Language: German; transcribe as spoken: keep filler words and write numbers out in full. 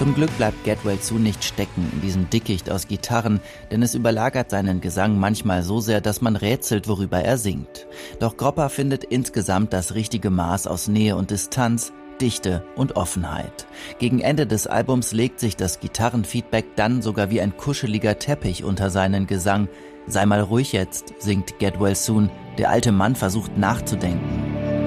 Zum Glück bleibt Get Well Soon nicht stecken in diesem Dickicht aus Gitarren, denn es überlagert seinen Gesang manchmal so sehr, dass man rätselt, worüber er singt. Doch Gropper findet insgesamt das richtige Maß aus Nähe und Distanz, Dichte und Offenheit. Gegen Ende des Albums legt sich das Gitarrenfeedback dann sogar wie ein kuscheliger Teppich unter seinen Gesang. Sei mal ruhig jetzt, singt Get Well Soon. Der alte Mann versucht nachzudenken.